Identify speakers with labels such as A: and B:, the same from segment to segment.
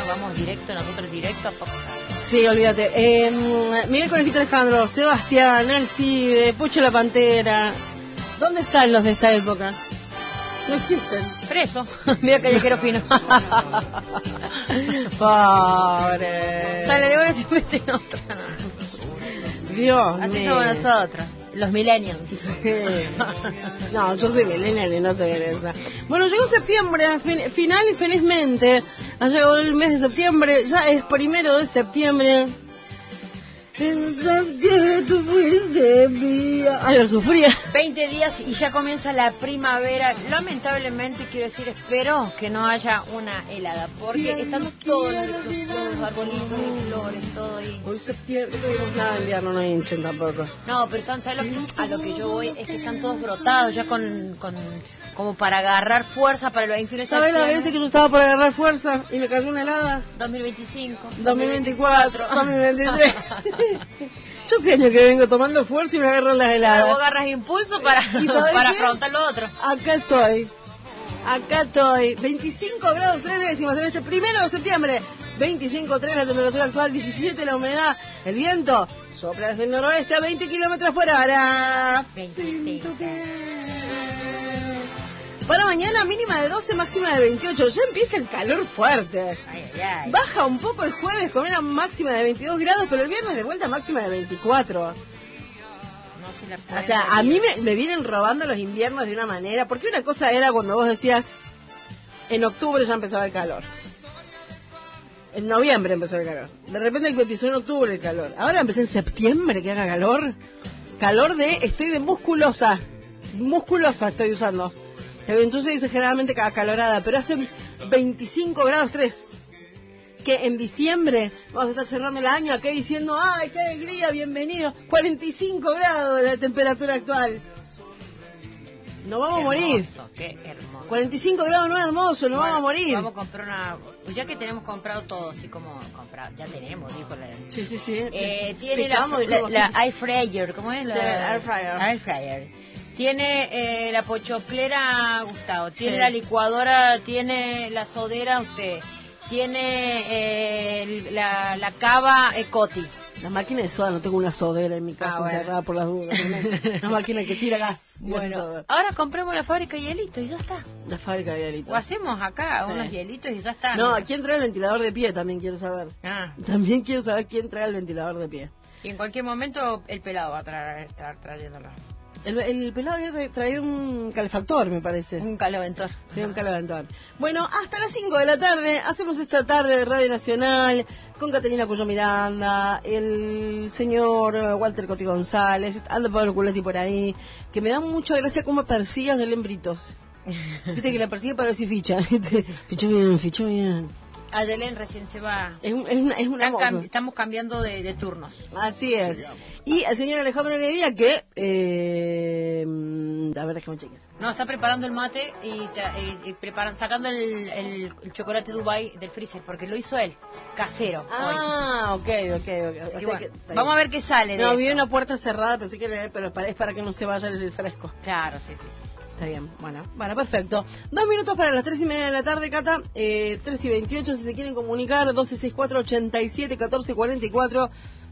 A: vamos directo, nosotros directo a Fox.
B: Sí, olvídate. Miguel Conejito Alejandro, Sebastián, Alcide, Pucho la Pantera. ¿Dónde están los de esta época? No existen.
A: Preso. Mira Callejero Fino.
B: Pobre.
A: Sale de una y se mete en otra.
B: Dios
A: Así
B: mío.
A: somos nosotros, los millennials.
B: Sí. No, yo soy millennial y no estoy en esa. Bueno, llegó septiembre, final y felizmente. Ha llegado el mes de septiembre, ya es 1 de septiembre. Pensás que tú fuiste mía. Ay, lo sufría.
A: 20 días y ya comienza la primavera. Lamentablemente, quiero decir, espero que no haya una helada, porque estamos todos los arbolitos y flores, todo ahí.
B: Hoy septiembre, no tuvimos nada de invierno, no hinchen tampoco.
A: No, pero ¿sabes a lo que yo voy? Es que están todos brotados ya con como para agarrar fuerza para el 21 de
B: ¿Sabes
A: septiembre.
B: la vez que yo estaba por agarrar fuerza y me cayó una helada?
A: 2025.
B: 2024, 2023. Yo hace años que vengo tomando fuerza y me agarro las heladas.
A: Vos agarras impulso para
B: ¿Y sabés qué?
A: afrontar lo otro.
B: Acá estoy. 25 grados 3 décimas en este 1 de septiembre. 25,3 la temperatura actual, 17 la humedad. El viento sopla desde el noroeste a 20 kilómetros por hora.
A: 25.
B: Para mañana mínima de 12, máxima de 28. Ya empieza el calor fuerte.
A: Ay.
B: Baja un poco el jueves con una máxima de 22 grados, pero el viernes de vuelta máxima de 24.
A: No se la pueden
B: O sea, a
A: creer.
B: mí me vienen robando los inviernos de una manera, porque una cosa era cuando vos decías, en octubre ya empezaba el calor. En noviembre empezó el calor. De repente empezó en octubre el calor. Ahora empecé en septiembre que haga calor. Calor estoy de musculosa. Musculosa estoy usando. Entonces dice generalmente acalorada, pero hace 25 grados 3. Que en diciembre vamos a estar cerrando el año acá diciendo, ¡ay, qué alegría, bienvenido! 45 grados la temperatura actual. Nos vamos a morir.
A: Qué hermoso.
B: 45 grados no es hermoso, nos vamos a morir.
A: Vamos a comprar una... Ya que tenemos comprado todo, así como comprado, ya tenemos, dijo la...
B: Sí.
A: Tiene
B: Picamos,
A: la air fryer, ¿cómo es?
B: Sí, air fryer.
A: Air fryer. Tiene la pochoclera Gustavo, tiene
B: Sí.
A: la licuadora, tiene la sodera usted, tiene la cava Coti.
B: La máquina de soda, no tengo una sodera en mi casa
A: bueno.
B: encerrada por las dudas. Una máquina que tira gas.
A: Bueno,
B: Soda.
A: ahora compremos la fábrica de hielitos y ya está.
B: La fábrica de hielitos.
A: O hacemos acá
B: Sí.
A: unos hielitos y ya está.
B: No, ¿quién trae el ventilador de pie? También quiero saber.
A: Ah,
B: También quiero saber quién trae el ventilador de pie.
A: y en cualquier momento el pelado va a estar trayéndolo.
B: El pelado había traído un calefactor, me parece.
A: Un caloventor.
B: Sí, un calefactor. Bueno, hasta las 5 de la tarde hacemos esta tarde de Radio Nacional con Catalina Puyo Miranda, el señor Walter Coti González, anda Pablo Culetti por ahí, que me da mucha gracia cómo persigue a Yelén Britos. Viste que la persigue para ver si ficha. Fichó bien.
A: Ayelen recién se va.
B: Es una moto.
A: Estamos cambiando de turnos.
B: Así es. Y el señor Alejandro Heredia que... a ver, déjame chequear.
A: No, está preparando el mate y sacando el chocolate Dubai del freezer, porque lo hizo él, casero.
B: Ah, ok. O
A: Así
B: sea
A: que bueno,
B: que está
A: vamos a
B: bien.
A: ver qué sale de
B: No,
A: eso.
B: vi una puerta cerrada, pensé que era, pero es para que no se vaya el fresco.
A: Claro, sí.
B: Está bien, bueno, perfecto. 2 minutos para las 3:30 de la tarde, Cata. 3:28, si se quieren comunicar, 1264-87-1444.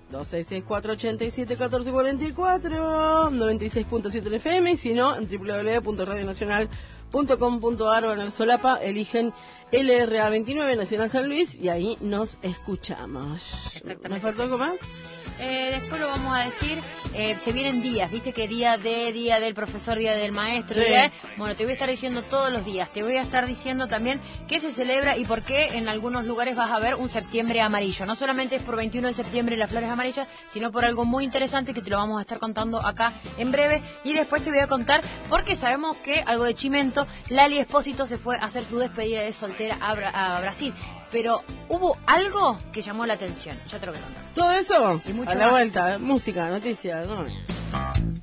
B: 1264-87-1444. 96.7 FM. Y si no, en www.radionacional.com.ar o en el solapa, eligen LRA29 Nacional San Luis y ahí nos escuchamos.
A: Exactamente.
B: ¿Me faltó algo más?
A: Después lo vamos a decir, se vienen días, viste que día del profesor, día del maestro,
B: Sí.
A: bueno, te voy a estar diciendo todos los días, te voy a estar diciendo también qué se celebra y por qué en algunos lugares vas a ver un septiembre amarillo, no solamente es por 21 de septiembre las flores amarillas, sino por algo muy interesante que te lo vamos a estar contando acá en breve y después te voy a contar porque sabemos que algo de chimento, Lali Espósito se fue a hacer su despedida de soltera a Brasil. Pero hubo algo que llamó la atención. Ya te lo voy a contar.
B: ¿Todo eso?
A: Y mucho
B: A la
A: más.
B: vuelta, música, noticias, ¿no?